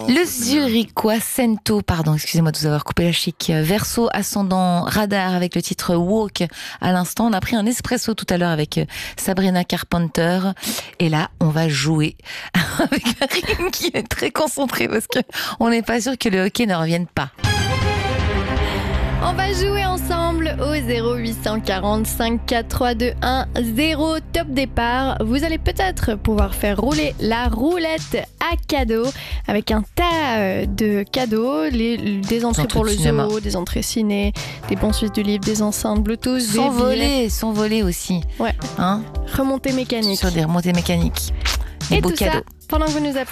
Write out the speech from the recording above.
Le Zurichois Cento, excusez-moi de vous avoir coupé la chic. Verseau ascendant radar avec le titre Walk à l'instant. On a pris un espresso tout à l'heure avec Sabrina Carpenter. Et là, on va jouer avec Karine qui est très concentrée parce que on n'est pas sûr que le hockey ne revienne pas. On va jouer ensemble au 0845 4321 0 top départ. Vous allez peut-être pouvoir faire rouler la roulette à cadeaux avec un tas de cadeaux, des entrées pour le zoo, des entrées ciné, des bons suisses du livre, des enceintes Bluetooth, Sans voler aussi. Ouais. Hein? Remontée mécanique. Sur des remontées mécaniques. Des Et beaux tout cadeaux. ça pendant que vous nous appelez.